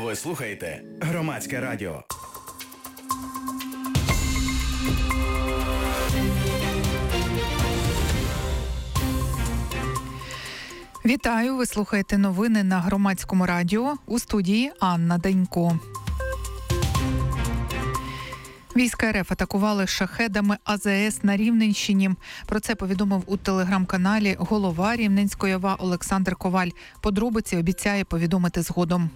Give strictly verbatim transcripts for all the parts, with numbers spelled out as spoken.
Ви слухаєте Громадське радіо. Вітаю! Ви слухаєте новини на Громадському радіо. У студії Анна Денько. Війська РФ атакували шахедами А З С на Рівненщині. Про це повідомив у телеграм-каналі голова Рівненської ОВА Олександр Коваль. Подробиці обіцяє повідомити згодом.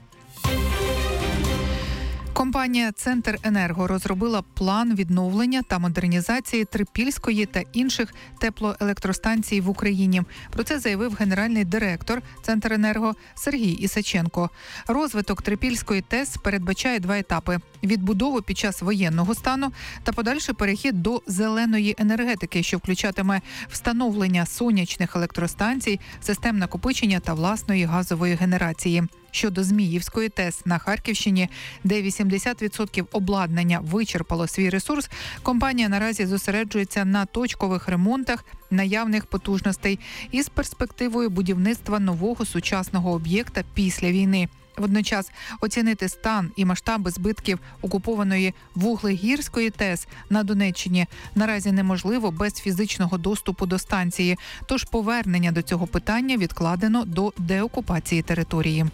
Компанія «Центренерго» розробила план відновлення та модернізації Трипільської та інших теплоелектростанцій в Україні. Про це заявив генеральний директор «Центренерго» Сергій Ісаченко. Розвиток Трипільської ТЕС передбачає два етапи – відбудову під час воєнного стану та подальший перехід до зеленої енергетики, що включатиме встановлення сонячних електростанцій, систем накопичення та власної газової генерації. Щодо Зміївської ТЕС на Харківщині, де вісімдесят відсотків обладнання вичерпало свій ресурс, компанія наразі зосереджується на точкових ремонтах наявних потужностей із перспективою будівництва нового сучасного об'єкта після війни. Водночас оцінити стан і масштаби збитків окупованої Вуглегірської ТЕС на Донеччині наразі неможливо без фізичного доступу до станції, тож повернення до цього питання відкладено до деокупації території.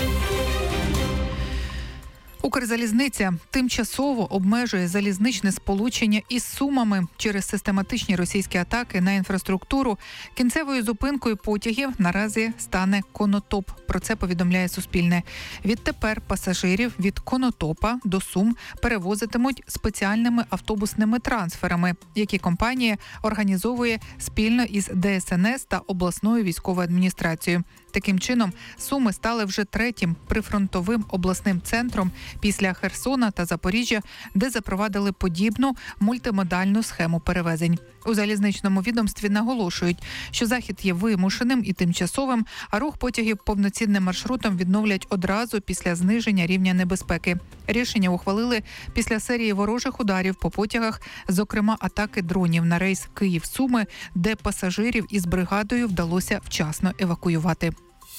Укрзалізниця тимчасово обмежує залізничне сполучення із Сумами через систематичні російські атаки на інфраструктуру. Кінцевою зупинкою потягів наразі стане Конотоп. Про це повідомляє Суспільне. Відтепер пасажирів від Конотопа до Сум перевозитимуть спеціальними автобусними трансферами, які компанія організовує спільно із Де Ес Ен Ес та обласною військовою адміністрацією. Таким чином, Суми стали вже третім прифронтовим обласним центром після Херсона та Запоріжжя, де запровадили подібну мультимодальну схему перевезень. У залізничному відомстві наголошують, що захід є вимушеним і тимчасовим, а рух потягів повноцінним маршрутом відновлять одразу після зниження рівня небезпеки. Рішення ухвалили після серії ворожих ударів по потягах, зокрема атаки дронів на рейс Київ-Суми, де пасажирів із бригадою вдалося вчасно евакуювати.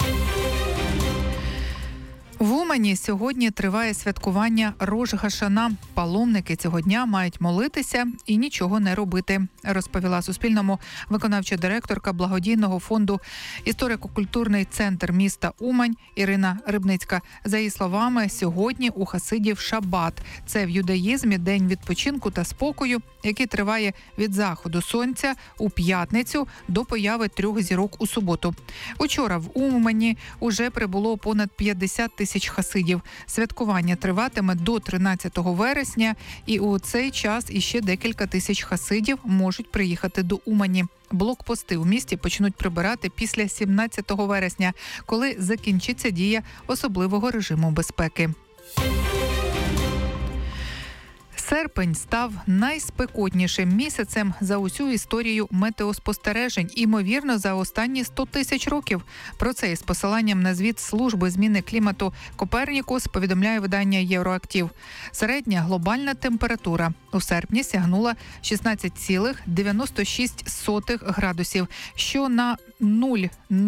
В Умані сьогодні триває святкування Рош Гашана. Паломники цього дня мають молитися і нічого не робити, розповіла Суспільному виконавча директорка благодійного фонду «Історико-культурний центр міста Умань» Ірина Рибницька. За її словами, сьогодні у хасидів Шабат. Це в юдаїзмі день відпочинку та спокою, який триває від заходу сонця у п'ятницю до появи трьох зірок у суботу. Учора в Умані уже прибуло понад п'ятдесят тисяч хасидів. Святкування триватиме до тринадцятого вересня, і у цей час іще декілька тисяч хасидів можуть приїхати до Умані. Блокпости у місті почнуть прибирати після сімнадцятого вересня, коли закінчиться дія особливого режиму безпеки. Серпень став найспекотнішим місяцем за усю історію метеоспостережень, ймовірно, за останні сто тисяч років. Про це із посиланням на звіт служби зміни клімату Копернікус повідомляє видання Євроактив. Середня глобальна температура у серпні сягнула шістнадцять цілих дев'яносто шість сотих градусів, що на нуль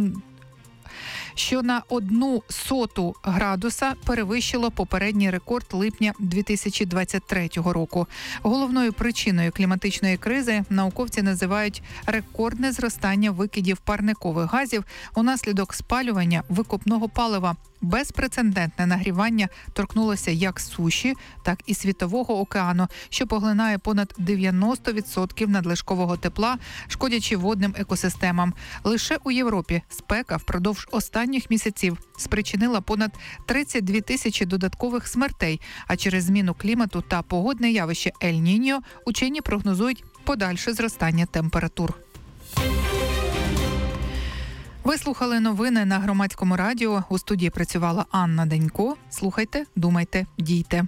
що на одну соту градуса перевищило попередній рекорд липня дві тисячі двадцять третього року. Головною причиною кліматичної кризи науковці називають рекордне зростання викидів парникових газів унаслідок спалювання викопного палива. Безпрецедентне нагрівання торкнулося як суші, так і Світового океану, що поглинає понад дев'яносто відсотків надлишкового тепла, шкодячи водним екосистемам. Лише у Європі спека впродовж останніх місяців спричинила понад тридцять дві тисячі додаткових смертей, а через зміну клімату та погодне явище Ель-Ніньо учені прогнозують подальше зростання температур. Ви слухали новини на Громадському радіо. У студії працювала Анна Денько. Слухайте, думайте, дійте.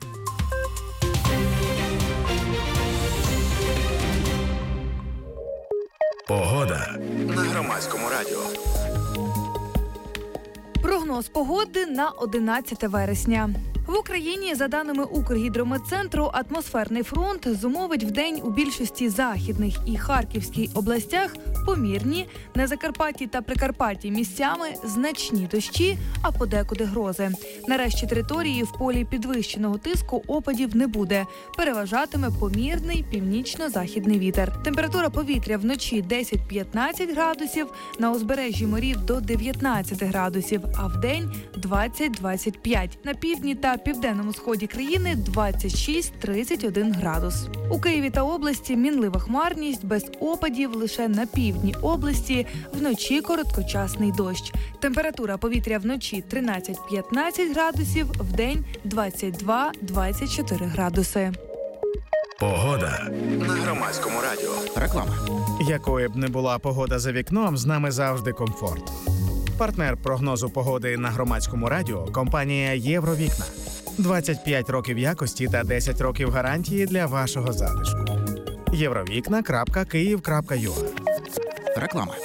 Погода на Громадському радіо. Прогноз погоди на одинадцяте вересня. В Україні, за даними Укргідрометцентру, атмосферний фронт зумовить вдень у більшості західних і Харківській областях помірні, на Закарпатті та Прикарпатті місцями значні дощі, а подекуди грози. На решті території в полі підвищеного тиску опадів не буде. Переважатиме помірний північно-західний вітер. Температура повітря вночі десять-п'ятнадцять градусів, на узбережжі морів до дев'ятнадцять градусів, а вдень двадцять-двадцять п'ять. На півдні та південному сході країни двадцять шість - тридцять один градус. У Києві та області мінлива хмарність, без опадів лише на півдні області, вночі короткочасний дощ. Температура повітря вночі тринадцять-п'ятнадцять градусів, вдень двадцять два - двадцять чотири градуси. Погода на Громадському радіо. Реклама. Якою б не була погода за вікном, з нами завжди комфорт. Партнер прогнозу погоди на Громадському радіо – компанія «Євровікна». двадцять п'ять років якості та десять років гарантії для вашого затишку. євровікна крапка київ крапка ю а. Реклама.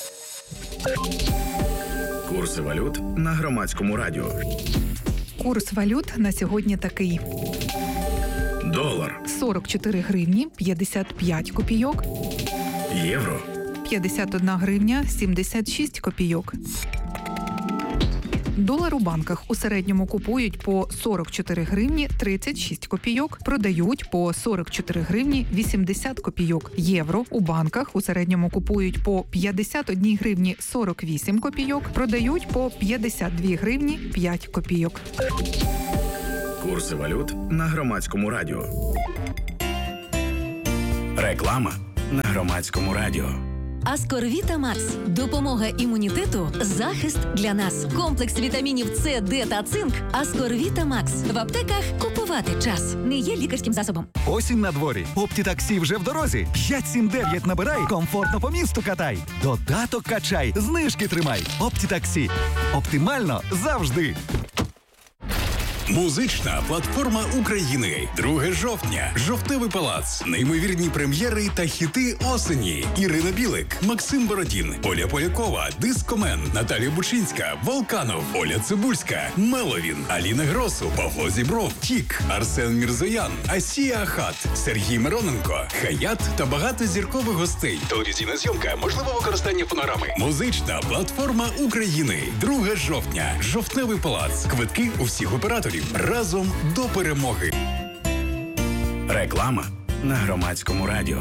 Курси валют на Громадському радіо. Курс валют на сьогодні такий. Долар, сорок чотири гривні п'ятдесят п'ять копійок. євро, п'ятдесят одна гривня сімдесят шість копійок. Долар у банках у середньому купують по сорок чотири гривні тридцять шість копійок, продають по сорок чотири гривні вісімдесят копійок. Євро у банках у середньому купують по п'ятдесят одна гривні сорок вісім копійок, продають по п'ятдесят дві гривні п'ять копійок. курси валют на Громадському радіо. Реклама на Громадському радіо. Аскорвіта Макс. Допомога імунітету, захист для нас. Комплекс вітамінів С, Д та цинк. Аскорвіта Макс. В аптеках купувати час. Не є лікарським засобом. Осінь на дворі. Оптітаксі вже в дорозі. п'ять сім дев'ять набирай, комфортно по місту катай. Додаток качай, знижки тримай. Оптітаксі. Оптимально завжди. Музична платформа України. друге жовтня. Жовтневий палац. Неймовірні прем'єри та хіти осені. Ірина Білик, Максим Бородін, Оля Полякова, Дискомен, Наталія Бучинська, Волканов, Оля Цибульська, Меловін, Аліна Гросу, Павло Зібров, Тік, Арсен Мірзоян, Асія Ахат, Сергій Мироненко, Хаят та багато зіркових гостей. Телевізійна зйомка, можливе використання фонограми. Музична платформа України. друге жовтня. Жовтневий палац. Квитки у всіх операторів. Разом до перемоги. Реклама на Громадському радіо.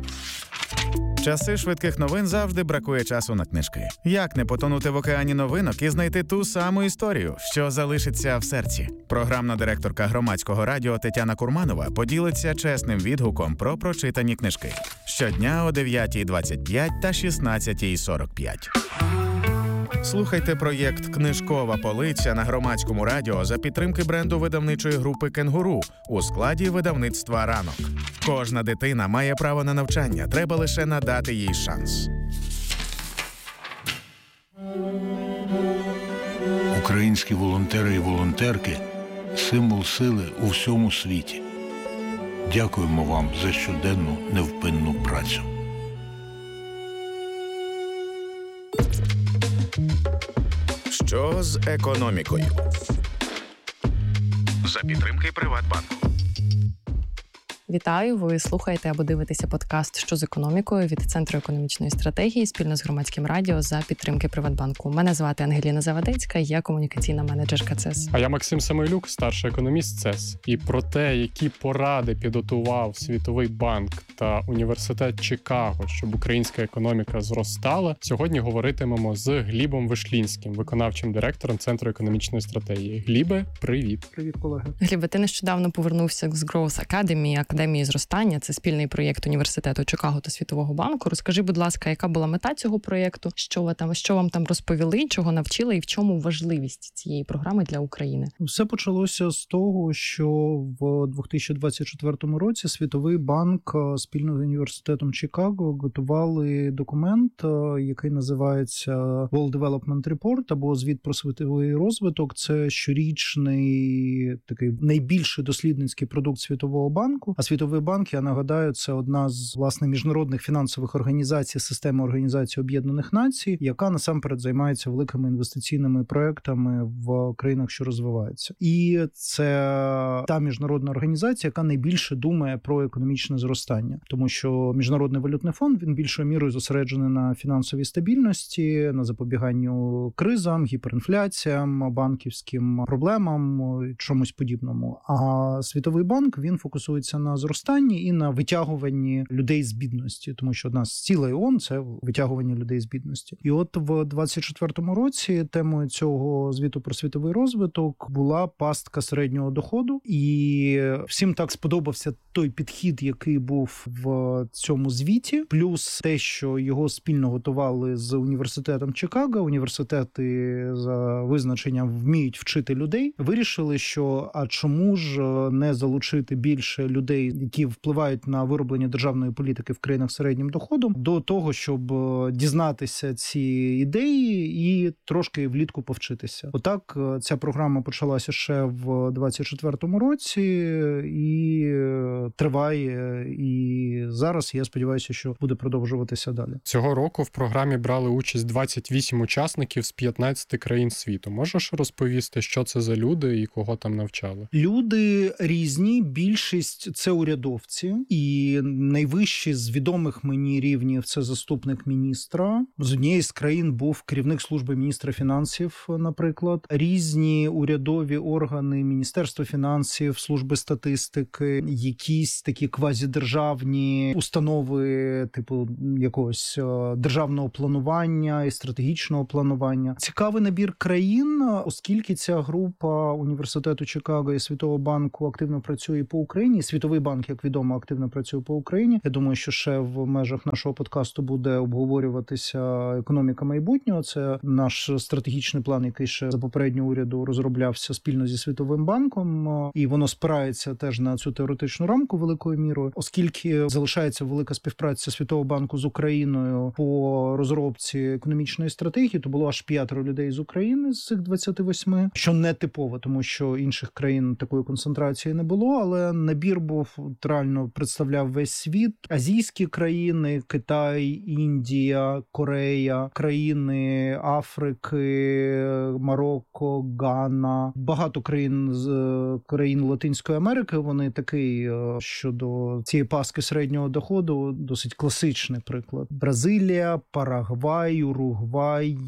Часи швидких новин завжди бракує часу на книжки. Як не потонути в океані новинок і знайти ту саму історію, що залишиться в серці? Програмна директорка Громадського радіо Тетяна Курманова поділиться чесним відгуком про прочитані книжки. Щодня о дев'ятій двадцять п'ять та шістнадцятій сорок п'ять. Слухайте проєкт «Книжкова полиця» на Громадському радіо за підтримки бренду видавничої групи «Кенгуру» у складі видавництва «Ранок». Кожна дитина має право на навчання, треба лише надати їй шанс. Українські волонтери і волонтерки – символ сили у всьому світі. Дякуємо вам за щоденну невпинну працю. Що з економікою? За підтримки Приватбанку. Вітаю! Ви слухаєте або дивитеся подкаст «Що з економікою» від Центру економічної стратегії спільно з Громадським радіо за підтримки Приватбанку. Мене звати Ангеліна Завадецька, я комунікаційна менеджерка ЦЕС. А я Максим Самойлюк, старший економіст ЦЕС. І про те, які поради підготував Світовий банк та університет Чикаго, щоб українська економіка зростала, сьогодні говоритимемо з Глібом Вишлінським, виконавчим директором Центру економічної стратегії. Глібе, привіт! Привіт, колеги! Глібе, ти нещодавно повернувся з Growth Academy, Академії зростання. Це спільний проєкт університету Чикаго та Світового банку. Розкажи, будь ласка, яка була мета цього проєкту? Що ви там, що вам там розповіли, чого навчили і в чому важливість цієї програми для України? Все почалося з того, що в дві тисячі двадцять четвертому році Світовий банк спільно з університетом Чикаго готували документ, який називається World Development Report або звіт про світовий розвиток. Це щорічний такий найбільший дослідницький продукт Світового банку. А Світовий банк, я нагадаю, це одна з, власне, міжнародних фінансових організацій, системи Організації Об'єднаних Націй, яка насамперед займається великими інвестиційними проектами в країнах, що розвиваються. І це та міжнародна організація, яка найбільше думає про економічне зростання. Тому що Міжнародний валютний фонд, він більшою мірою зосереджений на фінансовій стабільності, на запобіганню кризам, гіперінфляціям, банківським проблемам, чомусь подібному. А Світовий банк, він фокусується на зростанні і на витягуванні людей з бідності, тому що одна з цілей ООН – це витягування людей з бідності. І от в двадцять четвертому році темою цього звіту про світовий розвиток була пастка середнього доходу, і всім так сподобався той підхід, який був в цьому звіті, плюс те, що його спільно готували з університетом Чикаго. Університети за визначенням вміють вчити людей. Вирішили, що а чому ж не залучити більше людей, які впливають на вироблення державної політики в країнах з середнім доходом, до того, щоб дізнатися ці ідеї і трошки влітку повчитися. Отак ця програма почалася ще в двадцять четвертому році і триває. І зараз я сподіваюся, що буде продовжуватися далі. Цього року в програмі брали участь двадцять вісім учасників з п'ятнадцяти країн світу. Можеш розповісти, що це за люди і кого там навчали? Люди різні, більшість – це урядовці, і найвищий з відомих мені рівнів – це заступник міністра. З однієї з країн був керівник служби міністра фінансів, наприклад. Різні урядові органи, Міністерство фінансів, служби статистики, якісь такі квазідержавні установи, типу якогось державного планування і стратегічного планування. Цікавий набір країн, оскільки ця група університету Чикаго і Світового банку активно працює по Україні. Світовий банк, як відомо, активно працює по Україні. Я думаю, що ще в межах нашого подкасту буде обговорюватися економіка майбутнього. Це наш стратегічний план, який ще за попереднього уряду розроблявся спільно зі Світовим банком. І воно спирається теж на цю теоретичну рамку великою мірою, оскільки залишається велика співпраця Світового банку з Україною по розробці економічної стратегії, то було аж п'ятеро людей з України з цих двадцяти восьми, що не типово, тому що інших країн такої концентрації не було, але набір був, реально представляв весь світ. Азійські країни, Китай, Індія, Корея, країни Африки, Марокко, Гана, багато країн з країн Латинської Америки, вони такий щодо цієї паски середнього доходу досить класичний приклад. Бразилія, Парагвай, Уругвай,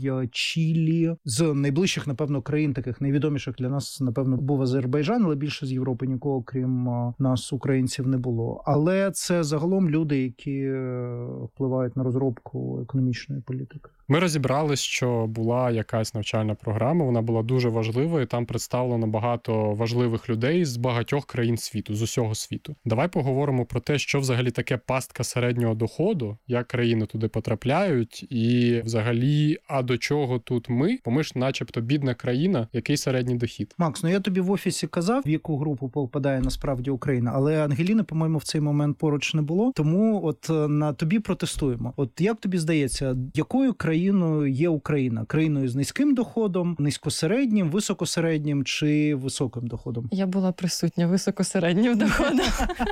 Чилі. З найближчих, напевно, країн, таких найвідоміших для нас, напевно, був Азербайджан, але більше з Європи нікого, крім нас, українців, не було. Але це загалом люди, які впливають на розробку економічної політики. Ми розібрали, що була якась навчальна програма, вона була дуже важливою, там представлено багато важливих людей з багатьох країн світу, з усього світу. Давай поговоримо про те, що взагалі таке пастка середнього доходу, як країни туди потрапляють, і взагалі, а до чого тут ми? Бо ми ж начебто бідна країна, який середній дохід. Макс, ну я тобі в офісі казав, в яку групу попадає насправді Україна, але Ангеліни, по-моєму, в цей момент поруч не було, тому от на тобі протестуємо. От як тобі здається, якою країною є Україна? Країною з низьким доходом, низькосереднім, високосереднім чи високим доходом? Я була присутня високосереднім доходом.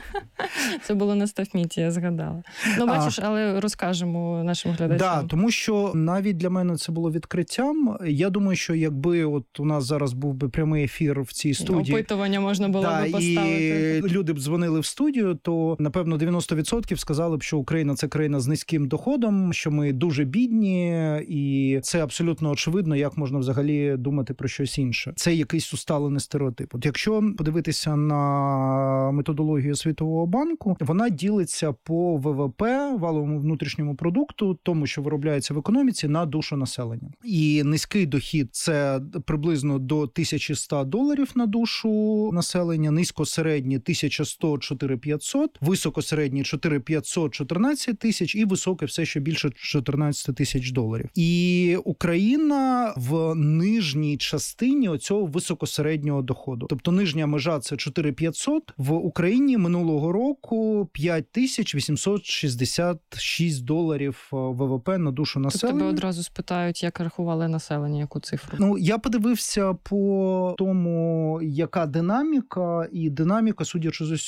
Це було на Стафміті, я згадала. Ну, бачиш, але розкажемо нашим глядачам. Так, да, тому що навіть для мене це було відкриттям. Я думаю, що якби от у нас зараз був би прямий ефір в цій студії. Опитування можна було да, би поставити. І люди б дзвонили в студію, то, напевно, дев'яносто відсотків сказали б, що Україна – це країна з низьким доходом, що ми дуже бідні, і це абсолютно очевидно, як можна взагалі думати про щось інше. Це якийсь усталений стереотип. От якщо подивитися на методологію Світового банку, вона ділиться по ВВП, валовому внутрішньому продукту, тому, що виробляється в економіці, на душу населення. І низький дохід – це приблизно до тисяча сто доларів на душу населення, низько-середній – тисяча сто - чотири тисячі п'ятсот, високо-середній – чотири тисячі п'ятсот - чотирнадцять тисяч і високе все, що більше чотирнадцять тисяч доларів. І Україна в нижній частині оцього високосереднього доходу. Тобто нижня межа – це чотири тисячі п'ятсот, в Україні минулого року п'ять тисяч вісімсот шістдесят шість доларів ВВП на душу населення. Тобто тебе одразу спитають, як рахували населення, яку цифру? Ну, я подивився по тому, яка динаміка, і динаміка, судячи з усього,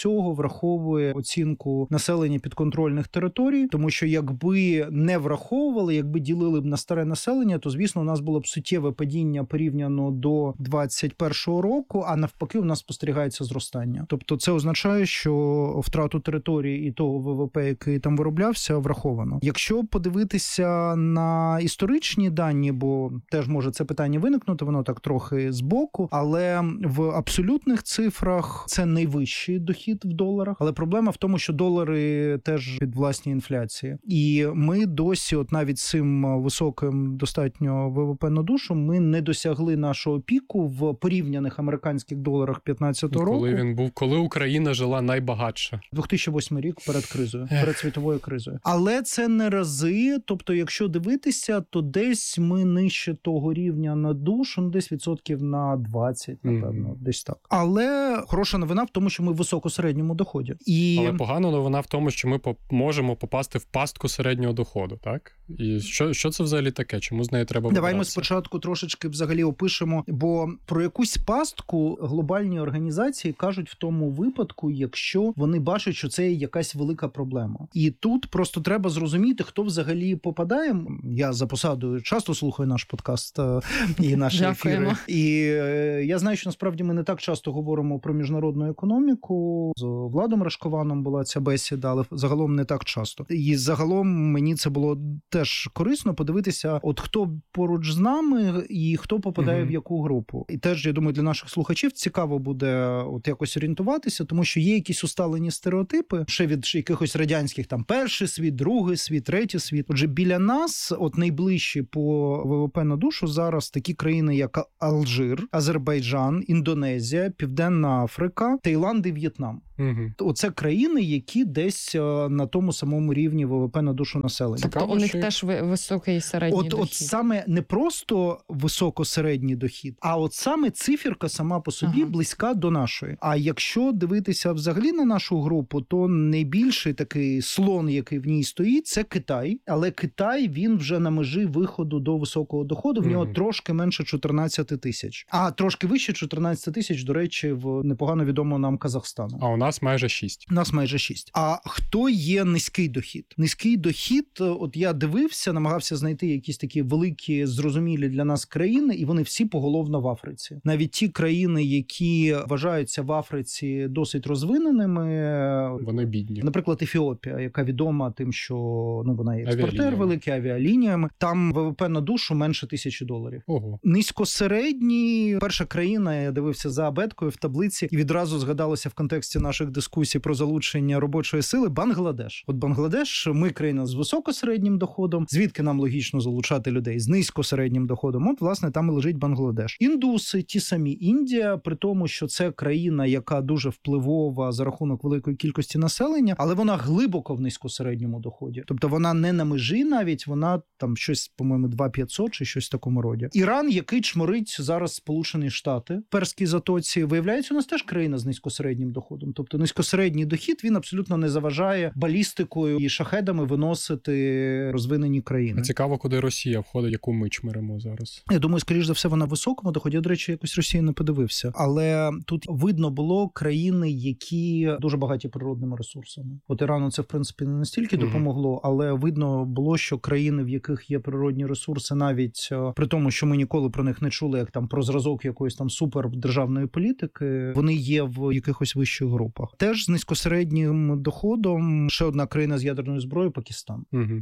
цього враховує оцінку населення підконтрольних територій, тому що якби не враховували, якби ділили б на старе населення, то, звісно, у нас було б суттєве падіння порівняно до двадцять першого року, а навпаки у нас спостерігається зростання. Тобто це означає, що втрату території і того ВВП, який там вироблявся, враховано. Якщо подивитися на історичні дані, бо теж може це питання виникнути, воно так трохи збоку, але в абсолютних цифрах це найвищий дохід в доларах. Але проблема в тому, що долари теж під власній інфляції. І ми досі, от навіть з цим високим достатньо ВВП на душу, ми не досягли нашого піку в порівняних американських доларах п'ятнадцятого року. Коли він був, коли Україна жила найбагатше. дві тисячі восьмий рік перед кризою, перед світовою кризою. Але це не рази, тобто якщо дивитися, то десь ми нижче того рівня на душу, ну десь відсотків на двадцять, напевно, mm. десь так. Але хороша новина в тому, що ми в високосередньому доході. І... Але погана новина в тому, що ми можемо попасти в пастку середнього доходу, так? І що, що це взагалі таке? Чому з нею треба Давай вибиратися? ми спочатку трошечки взагалі опишемо, бо про якусь пастку глобальні організації кажуть в тому випадку, якщо вони бачать, що це якась велика проблема. І тут просто треба зрозуміти, хто взагалі попадає. Я за посадою часто слухаю наш подкаст і наші ефіри. І я знаю, що насправді ми не так часто говоримо про міжнародну економіку. З Владом Рашкованом була ця бесіда, але загалом не так часто. І загалом мені це було теж корисно подивитися, от хто поруч з нами і хто попадає угу. в яку групу. І теж, я думаю, для наших слухачів цікаво буде от якось орієнтуватися, тому що є якісь усталені стереотипи, ще від якихось радянських, там, перший світ, другий світ, третій світ. Отже, біля нас, от найближчі по ВВП на душу зараз такі країни, як Алжир, Азербайджан, Індонезія, Південна Африка, Таїланд і В'єтнам. Угу. Оце країни, які десь на тому самому рівні ВВП на душу населення. Тобто у них теж високий середній от, дохід. От саме не просто високосередній дохід, а от саме циферка сама по собі ага. близька до нашої. А якщо дивитися взагалі на нашу групу, то найбільший такий слон, який в ній стоїть, це Китай. Але Китай, він вже на межі виходу до високого доходу, в нього mm-hmm. трошки менше чотирнадцять тисяч. А трошки вище чотирнадцять тисяч, до речі, в непогано відомого нам Казахстану. А у нас майже шість. У нас майже шість. А хто є низький дохід? Низький дохід, от я дивився, намагався знайти якісь такі великі, зрозумілі для нас країни, і вони всі поголовно в Африці. Навіть ті країни, які вважаються в Африці досить розвиненими, вони бідні. Наприклад, Ефіопія, яка відома тим, що ну вона є експортер великий, авіалініями. Там ВВП на душу менше тисячі доларів. Ого. Низькосередні, перша країна, я дивився за абеткою в таблиці, і відразу згадалося в контексті наших дискусій про залучення робочої сили Бангладеш. От Бангладеш, ми країна з високосереднім доходом, звідки нам логічно залучати людей з низькосереднім доходом. От, власне, там і лежить Бангладеш. Індуси, ті самі. Індія, при тому, що це країна, яка дуже впливова за рахунок великої кількості населення, але вона глибоко в низькосередньому доході. Тобто вона не на межі навіть, вона там щось, по-моєму, два тисячі п'ятсот чи щось в такому роді. Іран, який чморить зараз Сполучені Штати, в Перській затоці, виявляється, у нас теж країна з низькосереднім доходом. Тобто низькосередній дохід, він абсолютно не заважає балістикою і шахедами виносити розвинені країни. Цікаво, куди Росія входить, яку ми чмиримо зараз. Я думаю, скоріш за все, вона в високому доході. Я, до речі, якось Росію не подивився. Але тут видно було країни, які дуже багаті природними ресурсами. От Ірану це, в принципі, не настільки угу. допомогло, але видно було, що країни, в яких є природні ресурси, навіть при тому, що ми ніколи про них не чули, як там про зразок якоїсь там супердержавної політики, вони є в якихось вищих групах. Теж з низькосереднім доходом ще одна країна з ядерною зброєю – Пакистан. Угу.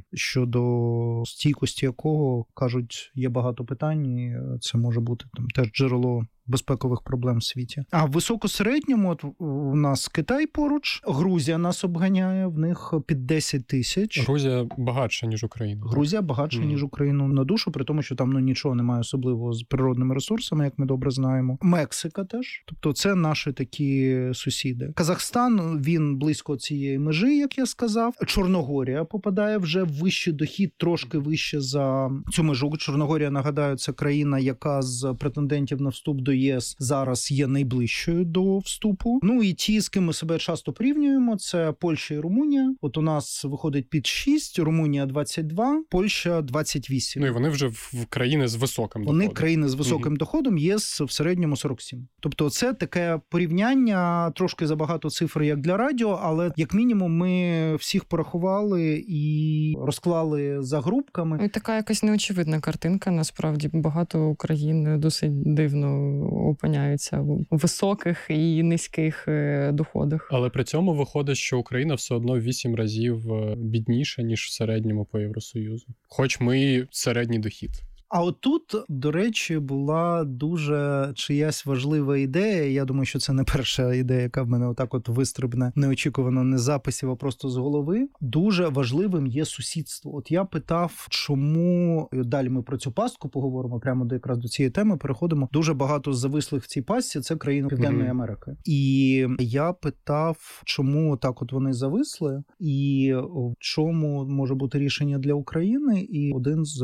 Щодо стійкості якого, кажуть, є багато питань, і це може бути там теж джерело безпекових проблем в світі. А в високосередньому от у нас Китай поруч, Грузія нас обганяє, в них під десять тисяч. Грузія багатша, ніж Україна. Грузія багатша, mm. ніж Україну на душу, при тому, що там ну нічого немає особливого з природними ресурсами, як ми добре знаємо. Мексика теж. Тобто це наші такі сусіди. Казахстан, він близько цієї межі, як я сказав. Чорногорія попадає вже в вищий дохід, трошки вище за цю межу. Чорногорія, нагадаю, це країна, яка з претендентів на вступ до ЄС зараз є найближчою до вступу. Ну і ті, з ким ми себе часто порівнюємо, це Польща і Румунія. От у нас виходить під шість, Румунія двадцять два, Польща двадцять вісім. Ну і вони вже в країни з високим вони доходом. країни з високим угу. доходом, ЄС в середньому сорок сім. Тобто це таке порівняння, трошки забагато цифр, як для радіо, але як мінімум ми всіх порахували і розклали за групками. І така якась неочевидна картинка, насправді. Багато країн досить дивно опиняються у високих і низьких доходах. Але при цьому виходить, що Україна все одно вісім разів бідніша, ніж в середньому по Євросоюзу. Хоч ми і середній дохід. А отут, до речі, була дуже чиясь важлива ідея. Я думаю, що це не перша ідея, яка в мене отак от вистрибне неочікувано, не з записів, а просто з голови. Дуже важливим є сусідство. От я питав, чому, далі ми про цю пастку поговоримо, прямо до якраз до цієї теми переходимо. Дуже багато з завислих в цій пастці – це країни Південної mm-hmm. Америки. І я питав, чому так от вони зависли, і в чому може бути рішення для України. І один з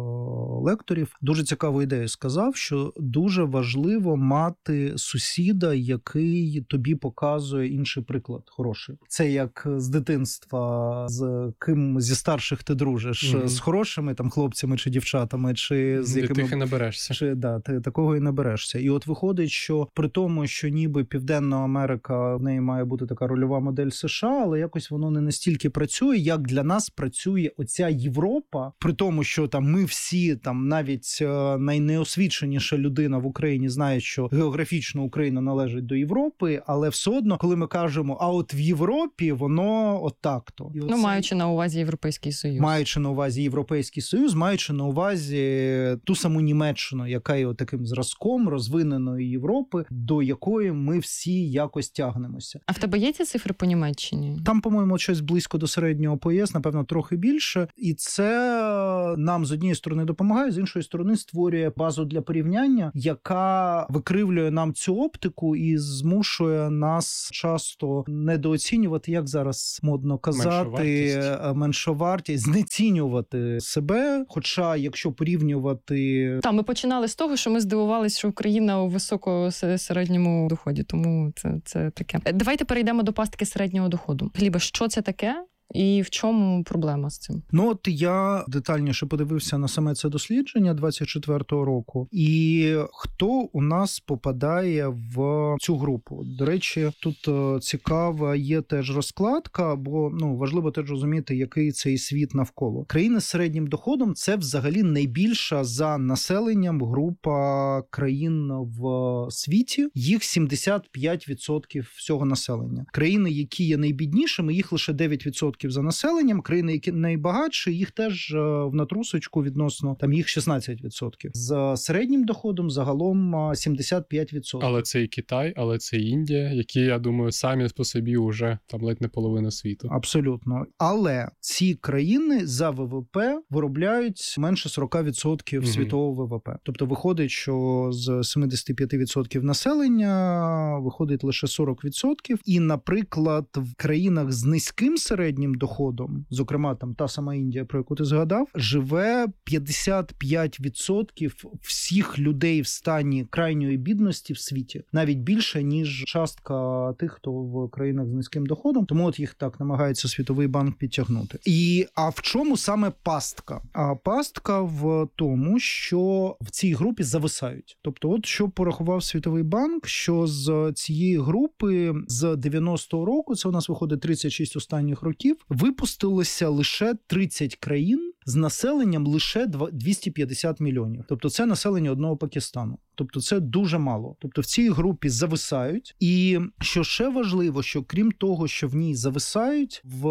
лекторів дуже цікаву ідею сказав, що дуже важливо мати сусіда, який тобі показує інший приклад хороший. Це як з дитинства, з ким зі старших ти дружиш, mm-hmm. з хорошими там хлопцями чи дівчатами, чи з якими... Ти тих і наберешся. Чи, да, ти такого і наберешся. І от виходить, що при тому, що ніби Південна Америка, в неї має бути така рольова модель США, але якось воно не настільки працює, як для нас працює оця Європа, при тому, що там ми всі там навіть найнеосвіченіша людина в Україні знає, що географічно Україна належить до Європи, але все одно, коли ми кажемо, а от в Європі воно отак-то. Ну, оце... маючи на увазі Європейський Союз. Маючи на увазі Європейський Союз, маючи на увазі ту саму Німеччину, яка є таким зразком розвиненої Європи, до якої ми всі якось тягнемося. А в тебе є ці цифри по Німеччині? Там, по-моєму, щось близько до середнього по ЄС, напевно, трохи більше. І це нам з однієї сторони допомагає, з іншої сторони створює базу для порівняння, яка викривлює нам цю оптику і змушує нас часто недооцінювати, як зараз модно казати, меншовартість, знецінювати себе. Хоча, якщо порівнювати... Та, ми починали з того, що ми здивувалися, що Україна у високому середньому доході, тому це, це таке. Давайте перейдемо до пастки середнього доходу. Глібе, що це таке? І в чому проблема з цим? Ну, от я детальніше подивився на саме це дослідження двадцять четвертого року. І хто у нас попадає в цю групу? До речі, тут цікава є теж розкладка, бо ну важливо теж розуміти, який цей світ навколо. Країни з середнім доходом – це взагалі найбільша за населенням група країн в світі. Їх сімдесят п'ять відсотків всього населення. Країни, які є найбіднішими, їх лише дев'ять відсотків за населенням, країни, які найбагатші, їх теж в натрусочку відносно, там їх шістнадцять відсотків. З середнім доходом загалом сімдесят п'ять відсотків. Але це і Китай, але це і Індія, які, я думаю, самі по собі вже там ледь не половина світу. Абсолютно. Але ці країни за ВВП виробляють менше сорок відсотків угу. світового ВВП. Тобто виходить, що з сімдесят п'ять відсотків населення виходить лише сорок відсотків. І, наприклад, в країнах з низьким середнім доходом, зокрема там та сама Індія, про яку ти згадав, живе п'ятдесят п'ять відсотків всіх людей в стані крайньої бідності в світі. Навіть більше, ніж частка тих, хто в країнах з низьким доходом. Тому от їх так намагається Світовий банк підтягнути. І, а в чому саме пастка? А пастка в тому, що в цій групі зависають. Тобто от що порахував Світовий банк, що з цієї групи з дев'яностого року, це у нас виходить тридцять шість останніх років, випустилося лише тридцять країн з населенням лише двісті п'ятдесят мільйонів. Тобто це населення одного Пакистану. Тобто це дуже мало. Тобто в цій групі зависають. І що ще важливо, що крім того, що в ній зависають, в...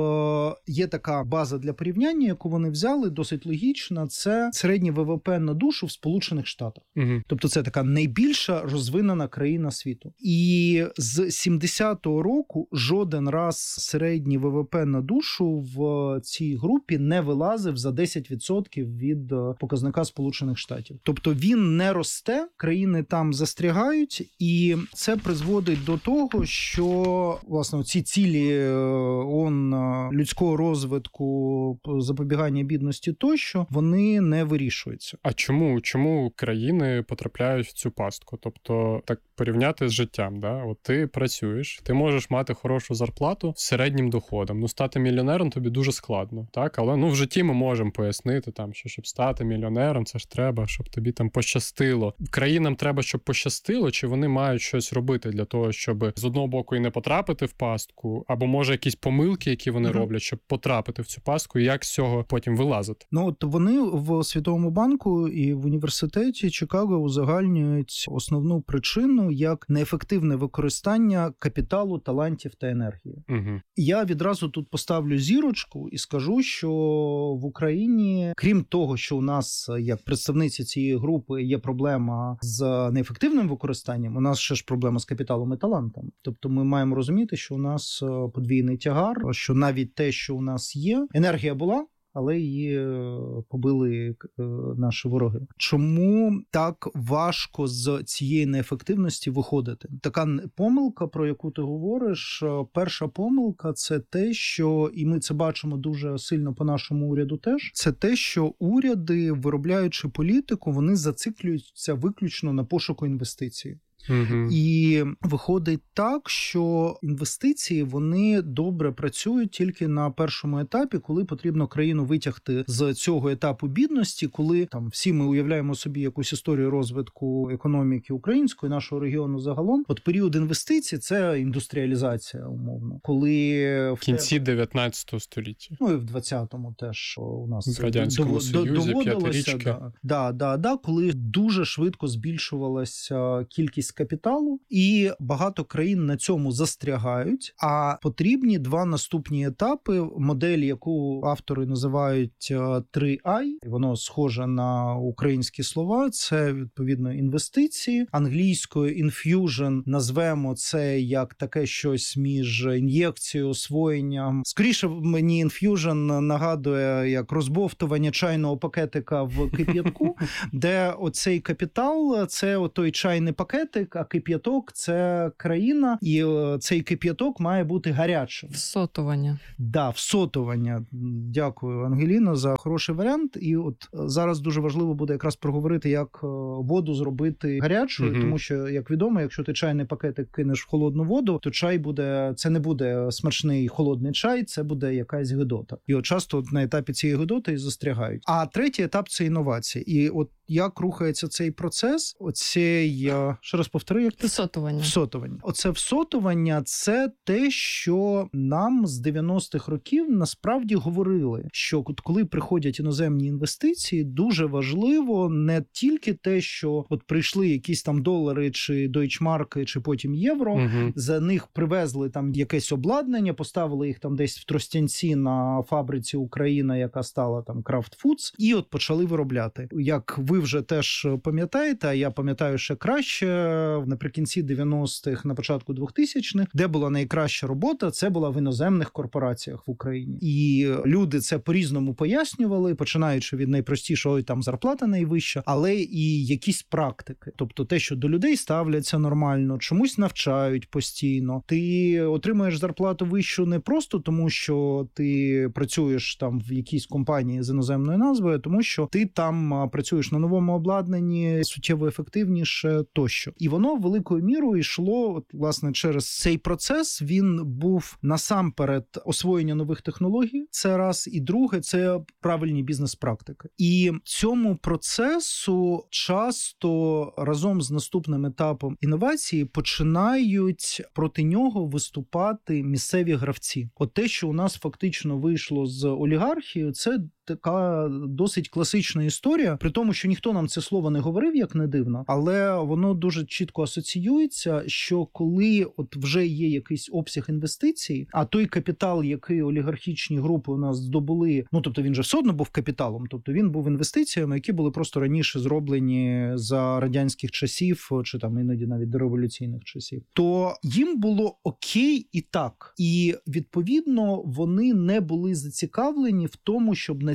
є така база для порівняння, яку вони взяли, досить логічна, це середній ВВП на душу в Сполучених Штатах. Угу. Тобто це така найбільша розвинена країна світу. І з сімдесятого року жоден раз середній ВВП на душу в цій групі не вилазив за десять відсотків від показника Сполучених Штатів. Тобто він не росте, країна країни там застрягають, і це призводить до того, що, власне, ці цілі ООН людського розвитку, запобігання бідності тощо, вони не вирішуються. А чому? Чому країни потрапляють в цю пастку? Тобто, так порівняти з життям, да? От ти працюєш, ти можеш мати хорошу зарплату з середнім доходом. Ну, стати мільйонером тобі дуже складно, так? Але, ну, в житті ми можемо пояснити, там, що щоб стати мільйонером, це ж треба, щоб тобі там пощастило. Країнам треба, щоб пощастило, чи вони мають щось робити для того, щоб з одного боку і не потрапити в пастку, або, може, якісь помилки, які вони mm-hmm. роблять, щоб потрапити в цю пастку, і як з цього потім вилазити? Ну, от вони в Світовому банку і в університеті Чикаго узагальнюють основну причину як неефективне використання капіталу, талантів та енергії. Mm-hmm. Я відразу тут поставлю зірочку і скажу, що в Україні, крім того, що у нас, як представниці цієї групи, є проблема з неефективним використанням, у нас ще ж проблема з капіталом і талантом. Тобто ми маємо розуміти, що у нас подвійний тягар, що навіть те, що у нас є, енергія була, але її побили наші вороги. Чому так важко з цієї неефективності виходити? Така помилка, про яку ти говориш, перша помилка – це те, що, і ми це бачимо дуже сильно по нашому уряду теж, це те, що уряди, виробляючи політику, вони зациклюються виключно на пошуку інвестицій. Угу. І виходить так, що інвестиції, вони добре працюють тільки на першому етапі, коли потрібно країну витягти з цього етапу бідності, коли там всі ми уявляємо собі якусь історію розвитку економіки української, нашого регіону загалом. От період інвестицій – це індустріалізація, умовно. Коли в кінці дев'ятнадцятого століття. Ну і в двадцятому теж у нас в Радянському дов... Союзі, п'ятирічки. Да, да, да, да, коли дуже швидко збільшувалася кількість капіталу, і багато країн на цьому застрягають, а потрібні два наступні етапи, модель, яку автори називають три ай, воно схоже на українські слова, це, відповідно, інвестиції, англійською infusion назвемо це як таке щось між ін'єкцією, освоєнням. Скоріше мені infusion нагадує як розбовтування чайного пакетика в кип'ятку, де оцей капітал, це той чайний пакетик, а кип'яток – це країна, і цей кип'яток має бути гарячим. Всотування. Да, всотування. Дякую, Ангеліно, за хороший варіант. І от зараз дуже важливо буде якраз проговорити, як воду зробити гарячою, mm-hmm. тому що, як відомо, якщо ти чайний пакетик кинеш в холодну воду, то чай буде, це не буде смачний холодний чай, це буде якась гидота. І от часто на етапі цієї гидоти і застрягають. А третій етап – це інновації. І от як рухається цей процес, оцей, ще раз повторю, як це? Всотування. Всотування. Оце всотування – це те, що нам з дев'яностих років насправді говорили, що коли приходять іноземні інвестиції, дуже важливо не тільки те, що от прийшли якісь там долари, чи дойчмарки, чи потім євро, угу. за них привезли там якесь обладнання, поставили їх там десь в Тростянці на фабриці Україна, яка стала там Kraft Foods, і от почали виробляти. Як ви вже теж пам'ятаєте, а я пам'ятаю ще краще, наприкінці дев'яностих, на початку двохтисячних, де була найкраща робота, це була в іноземних корпораціях в Україні. І люди це по-різному пояснювали, починаючи від найпростішого, там зарплата найвища, але і якісь практики. Тобто те, що до людей ставляться нормально, чомусь навчають постійно. Ти отримуєш зарплату вищу не просто тому, що ти працюєш там в якійсь компанії з іноземною назвою, тому що ти там працюєш на новому обладнанні, суттєво ефективніше тощо. І воно великою мірою йшло, от, власне, через цей процес. Він був насамперед освоєння нових технологій, це раз, і друге, це правильні бізнес-практики. І цьому процесу часто разом з наступним етапом інновації починають проти нього виступати місцеві гравці. От те, що у нас фактично вийшло з олігархією, це така досить класична історія, при тому, що ніхто нам це слово не говорив, як не дивно, але воно дуже чітко асоціюється, що коли от вже є якийсь обсяг інвестицій, а той капітал, який олігархічні групи у нас здобули, ну, тобто він же все одно був капіталом, тобто він був інвестиціями, які були просто раніше зроблені за радянських часів, чи там іноді навіть до революційних часів, то їм було окей і так. І, відповідно, вони не були зацікавлені в тому, щоб на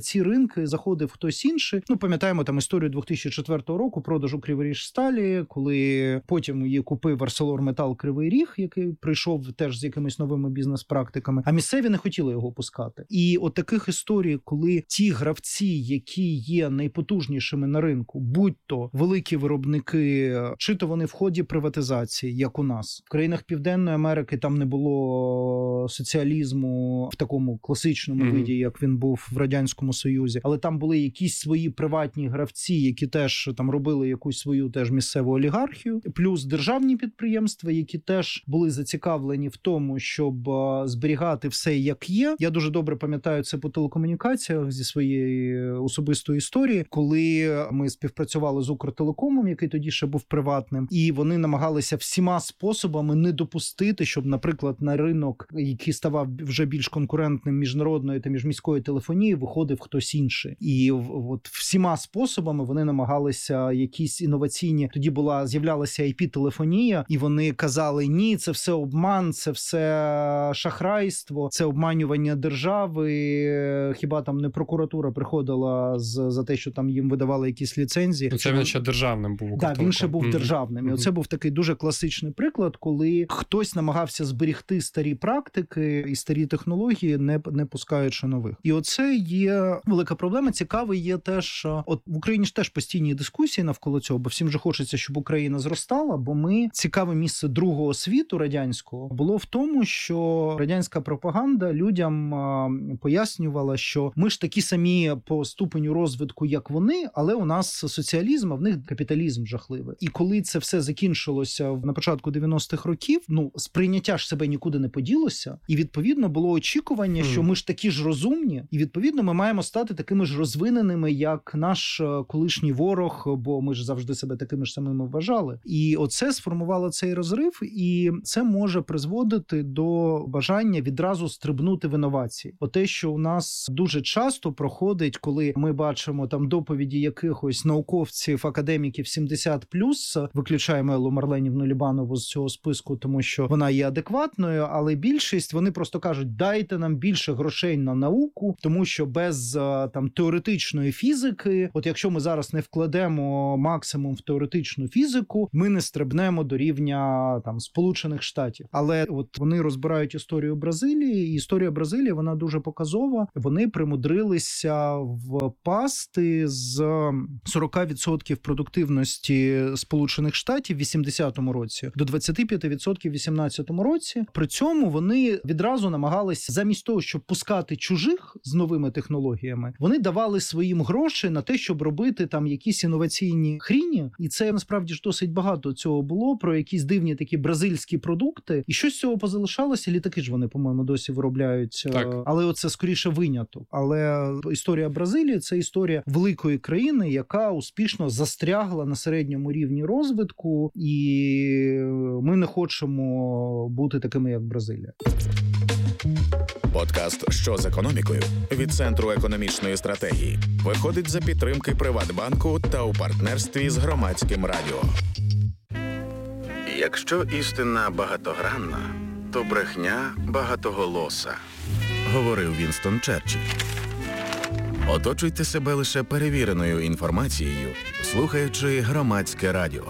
ці ринки заходив хтось інший. Ну, пам'ятаємо там історію дві тисячі четвертого року, продажу Криворіжсталі, коли потім її купив ArcelorMittal Кривий Ріг, який прийшов теж з якимись новими бізнес-практиками, а місцеві не хотіли його пускати. І от таких історій, коли ті гравці, які є найпотужнішими на ринку, будь-то великі виробники, чи то вони в ході приватизації, як у нас. В країнах Південної Америки там не було соціалізму в такому класичному mm-hmm. виді, як він був в Радянському Союзі, але там були якісь свої приватні гравці, які теж там робили якусь свою теж місцеву олігархію, плюс державні підприємства, які теж були зацікавлені в тому, щоб зберігати все як є. Я дуже добре пам'ятаю це по телекомунікаціях зі своєї особистої історії, коли ми співпрацювали з Укртелекомом, який тоді ще був приватним, і вони намагалися всіма способами не допустити, щоб, наприклад, на ринок, який ставав вже більш конкурентним міжнародної та міжміської телефонії, виходив хтось інший. І от всіма способами вони намагалися якісь інноваційні, тоді була, з'являлася ай пі-телефонія, і вони казали, ні, це все обман, це все шахрайство, це обманювання держави, хіба там не прокуратура приходила з, за те, що там їм видавали якісь ліцензії. Це він ще державним був. Так, да, він ще був mm-hmm. державним. І mm-hmm. оце був такий дуже класичний приклад, коли хтось намагався зберігти старі практики і старі технології, не, не пускаючи нових. І оце є велика проблема. Цікавий є теж, от в Україні ж теж постійні дискусії навколо цього, бо всім же хочеться, щоб Україна зростала, бо ми, цікаве місце другого світу радянського було в тому, що радянська пропаганда людям пояснювала, що ми ж такі самі по ступеню розвитку, як вони, але у нас соціалізм, а в них капіталізм жахливий. І коли це все закінчилося на початку дев'яностих років, ну, сприйняття ж себе нікуди не поділося, і відповідно було очікування, що ми ж такі ж розумні, і відповідно ми маємо стати такими ж розвиненими, як наш колишній ворог, бо ми ж завжди себе такими ж самими вважали. І оце сформувало цей розрив, і це може призводити до бажання відразу стрибнути в інновації. Оте, що у нас дуже часто проходить, коли ми бачимо там доповіді якихось науковців, академіків сімдесят плюс, виключаємо Еллу Марленівну Лібанову з цього списку, тому що вона є адекватною, але більшість, вони просто кажуть, дайте нам більше грошей на науку, тому що без там теоретичної фізики, от якщо ми зараз не вкладемо максимум в теоретичну фізику, ми не стрибнемо до рівня там Сполучених Штатів. Але от вони розбирають історію Бразилії, і історія Бразилії, вона дуже показова. Вони примудрилися впасти з сорок відсотків продуктивності Сполучених Штатів в вісімдесятому році до двадцять п'ять відсотків в вісімнадцятому році. При цьому вони відразу намагалися, замість того, щоб пускати чужих з новими технологіями, вони давали своїм гроші на те, щоб робити там якісь інноваційні хріні. І це насправді ж досить багато цього було, про якісь дивні такі бразильські продукти. І щось з цього позалишалося, літаки ж вони, по-моєму, досі виробляють. Так. Але оце скоріше виняток. Але історія Бразилії – це історія великої країни, яка успішно застрягла на середньому рівні розвитку, і ми не хочемо бути такими, як Бразилія. Подкаст «Що з економікою» від Центру економічної стратегії виходить за підтримки Приватбанку та у партнерстві з Громадським радіо. Якщо істина багатогранна, то брехня багатоголоса, говорив Вінстон Черчилль. Оточуйте себе лише перевіреною інформацією, слухаючи Громадське радіо.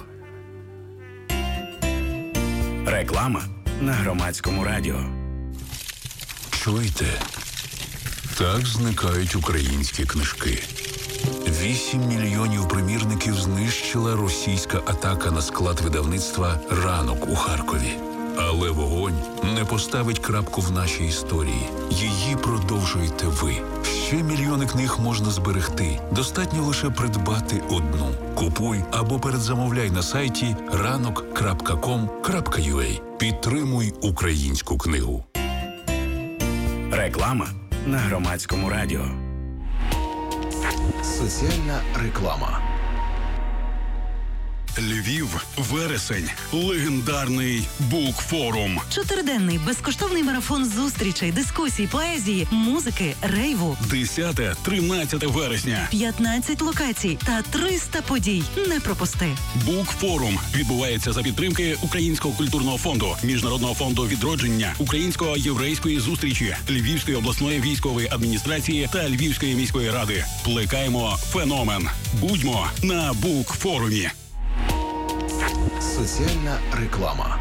Реклама на Громадському радіо. Чуєте? Так зникають українські книжки. Вісім мільйонів примірників знищила російська атака на склад видавництва «Ранок» у Харкові. Але вогонь не поставить крапку в нашій історії. Її продовжуєте ви. Ще мільйони книг можна зберегти. Достатньо лише придбати одну. Купуй або передзамовляй на сайті ранок крапка ком крапка ю а. Підтримуй українську книгу. Реклама на Громадському радіо. Соціальна реклама. Львів, вересень, легендарний Букфорум. Чотириденний безкоштовний марафон зустрічей, дискусій, поезії, музики, рейву. десяте-тринадцяте вересня. п'ятнадцять локацій та триста подій. Не пропусти. Букфорум відбувається за підтримки Українського культурного фонду, Міжнародного фонду відродження, Українсько-єврейської зустрічі, Львівської обласної військової адміністрації та Львівської міської ради. Плекаємо феномен. Будьмо на Букфорумі. Соціальна реклама.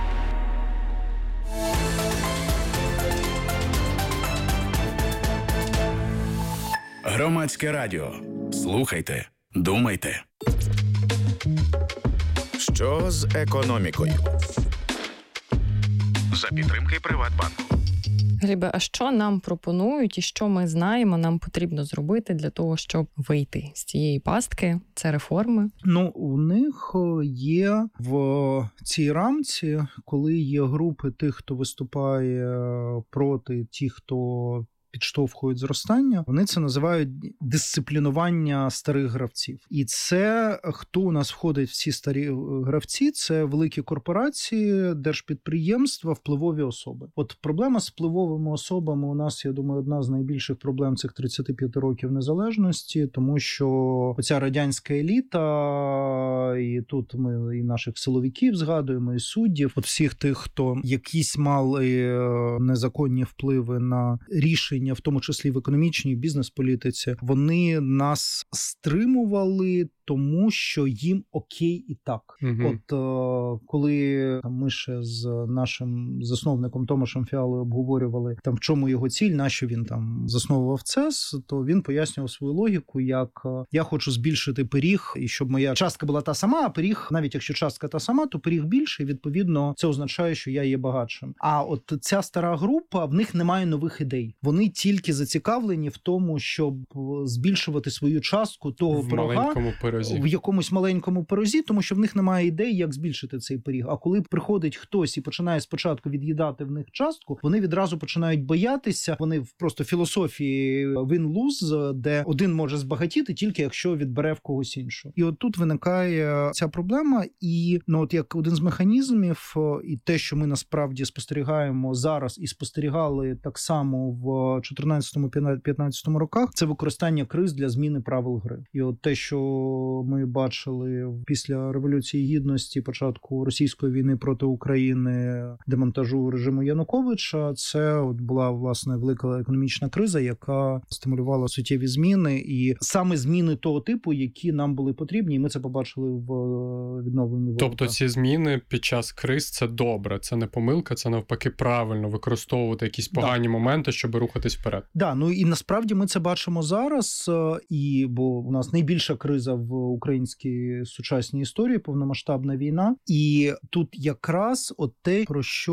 Громадське радіо. Слухайте, думайте. Що з економікою? За підтримки Приватбанку. Глібе, а що нам пропонують і що ми знаємо, нам потрібно зробити для того, щоб вийти з цієї пастки? Це реформи? Ну, у них є в цій рамці, коли є групи тих, хто виступає проти, ті, хто підштовхують зростання, вони це називають дисциплінування старих гравців. І це, хто у нас входить в ці старі гравці, це великі корпорації, держпідприємства, впливові особи. От проблема з впливовими особами у нас, я думаю, одна з найбільших проблем цих тридцяти п'яти років незалежності, тому що оця радянська еліта, і тут ми і наших силовиків згадуємо, і суддів, от всіх тих, хто якісь мали незаконні впливи на рішення, в тому числі в економічній, бізнес-політиці, вони нас стримували, тому що їм окей і так. Угу. От е, коли там, ми ще з нашим засновником Томашем Фіалою обговорювали, там, в чому його ціль, нащо він там засновував ЦЕС, то він пояснював свою логіку, як е, я хочу збільшити пиріг, і щоб моя частка була та сама, а пиріг, навіть якщо частка та сама, то пиріг більший, відповідно, це означає, що я є багатшим. А от ця стара група, в них немає нових ідей. Вони тільки зацікавлені в тому, щоб збільшувати свою частку того в пирога, маленькому пирозі. В якомусь маленькому пирозі, тому що в них немає ідей, як збільшити цей пиріг. А коли приходить хтось і починає спочатку від'їдати в них частку, вони відразу починають боятися. Вони просто в філософії win-lose, де один може збагатіти тільки якщо відбере в когось іншого. І от тут виникає ця проблема. І ну от як один з механізмів, і те, що ми насправді спостерігаємо зараз і спостерігали так само в чотирнадцятому-п'ятнадцятому роках, це використання криз для зміни правил гри. І от те, що ми бачили після Революції Гідності, початку російської війни проти України, демонтажу режиму Януковича, це от була, власне, велика економічна криза, яка стимулювала суттєві зміни, і саме зміни того типу, які нам були потрібні, і ми це побачили в відновленні ВВП. Тобто ці зміни під час криз – це добре, це не помилка, це навпаки правильно використовувати якісь погані да. моменти, щоб рухатись вперед. Да, ну і насправді ми це бачимо зараз, і бо у нас найбільша криза в українській сучасній історії, повномасштабна війна. І тут якраз от те, про що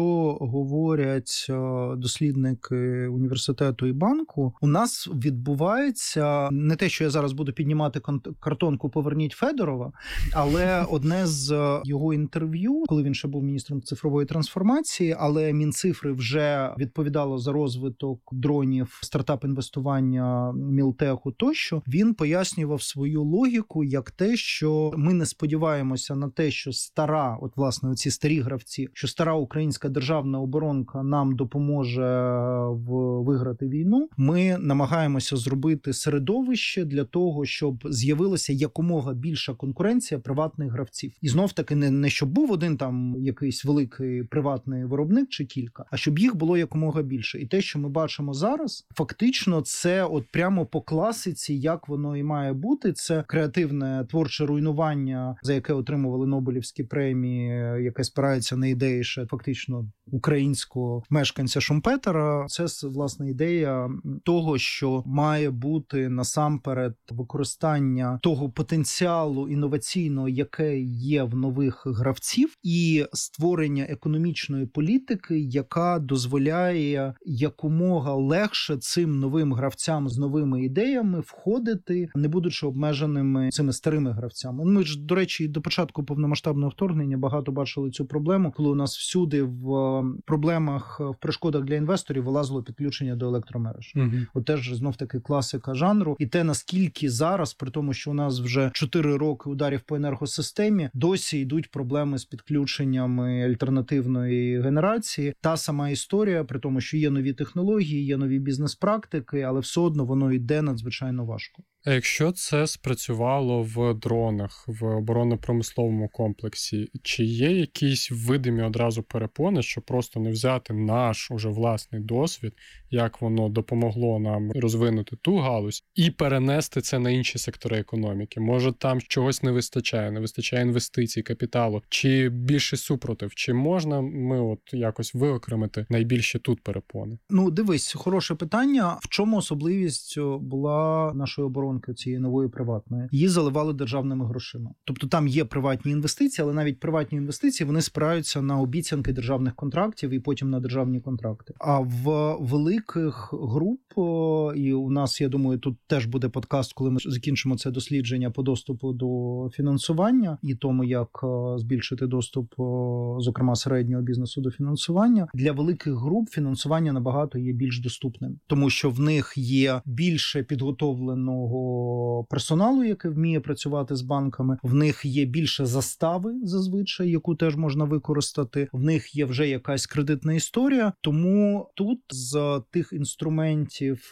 говорять дослідники університету і банку, у нас відбувається не те, що я зараз буду піднімати картонку «Поверніть Федорова», але одне з його інтерв'ю, коли він ще був міністром цифрової трансформації, але Мінцифри вже відповідало за розвиток дронів, стартап-інвестування, мілтеху тощо, він пояснював свою логіку як те, що ми не сподіваємося на те, що стара, от власне оці старі гравці, що стара українська державна оборонка нам допоможе в виграти війну. Ми намагаємося зробити середовище для того, щоб з'явилася якомога більша конкуренція приватних гравців. І знов таки не, не щоб був один там якийсь великий приватний виробник чи кілька, а щоб їх було якомога більше. І те, що ми бачимо зараз, фактично це от прямо по класиці, як воно і має бути. Це креативне творче руйнування, за яке отримували Нобелівські премії, яке спирається на ідеї ще фактично українського мешканця Шумпетера. Це, власне, ідея того, що має бути насамперед використання того потенціалу інноваційного, яке є в нових гравців, і створення економічної політики, яка дозволяє якомога легше цим новим гравцям з новими ідеями входити, не будучи обмеженими цим цими старими гравцями. Ми ж, до речі, до початку повномасштабного вторгнення багато бачили цю проблему, коли у нас всюди в проблемах, в перешкодах для інвесторів вилазило підключення до електромереж. Угу. От теж знов-таки класика жанру. І те, наскільки зараз, при тому, що у нас вже чотири роки ударів по енергосистемі, досі йдуть проблеми з підключеннями альтернативної генерації. Та сама історія, при тому, що є нові технології, є нові бізнес-практики, але все одно воно йде надзвичайно важко. А якщо це спрацювало в дронах, в оборонно-промисловому комплексі, чи є якісь видимі одразу перепони, що просто не взяти наш уже власний досвід, як воно допомогло нам розвинути ту галузь, і перенести це на інші сектори економіки? Може, там чогось не вистачає, не вистачає інвестицій, капіталу, чи більше супротив? Чи можна ми от якось виокремити найбільші тут перепони? Ну, дивись, хороше питання. В чому особливість була нашої оборони? Цієї нової приватної. Її заливали державними грошима. Тобто там є приватні інвестиції, але навіть приватні інвестиції, вони спираються на обіцянки державних контрактів і потім на державні контракти. А в великих груп, і у нас, я думаю, тут теж буде подкаст, коли ми закінчимо це дослідження по доступу до фінансування і тому, як збільшити доступ, зокрема, середнього бізнесу до фінансування. Для великих груп фінансування набагато є більш доступним, тому що в них є більше підготовленого персоналу, який вміє працювати з банками. В них є більше застави, зазвичай, яку теж можна використати. В них є вже якась кредитна історія. Тому тут з тих інструментів,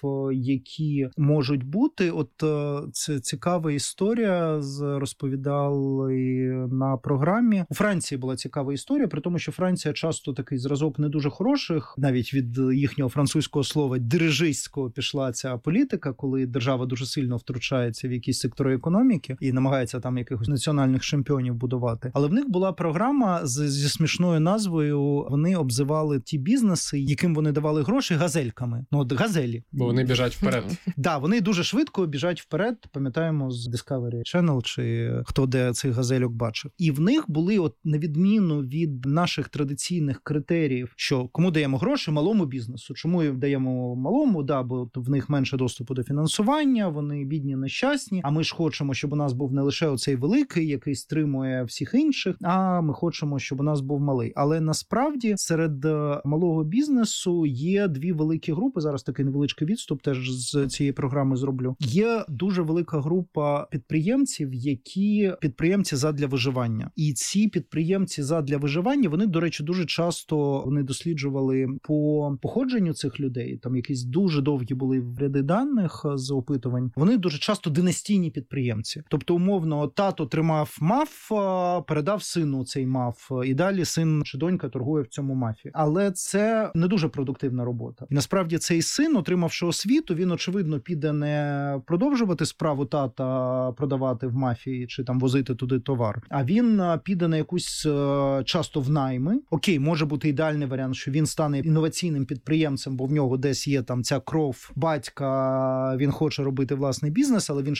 які можуть бути, от це цікава історія, розповідали на програмі. У Франції була цікава історія, при тому, що Франція часто такий зразок не дуже хороших, навіть від їхнього французького слова дирижистського пішла ця політика, коли держава дуже сильно втручається в якісь сектори економіки і намагається там якихось національних чемпіонів будувати. Але в них була програма з, зі смішною назвою. Вони обзивали ті бізнеси, яким вони давали гроші, газельками. Ну, от газелі. Бо вони біжать вперед. Да, вони дуже швидко біжать вперед. Пам'ятаємо з Discovery Channel, чи хто де цих газельок бачив. І в них були, от на відміну від наших традиційних критеріїв, що кому даємо гроші? Малому бізнесу. Чому даємо малому? Да, бо в них менше доступу до фінансування, вони бідні, нещасні, а ми ж хочемо, щоб у нас був не лише оцей великий, який стримує всіх інших, а ми хочемо, щоб у нас був малий. Але насправді серед малого бізнесу є дві великі групи, зараз такий невеличкий відступ теж з цієї програми зроблю. Є дуже велика група підприємців, які підприємці задля виживання. І ці підприємці задля виживання, вони, до речі, дуже часто вони досліджували по походженню цих людей, там якісь дуже довгі були ряди даних з опитувань. Вони дуже часто династійні підприємці. Тобто, умовно, тато тримав маф, передав сину цей маф, і далі син чи донька торгує в цьому мафі. Але це не дуже продуктивна робота. І насправді цей син, отримавши освіту, він, очевидно, піде не продовжувати справу тата продавати в мафії чи там возити туди товар, а він піде на якусь часто в найми. Окей, може бути ідеальний варіант, що він стане інноваційним підприємцем, бо в нього десь є там ця кров батька, він хоче робити власний бізнес, але він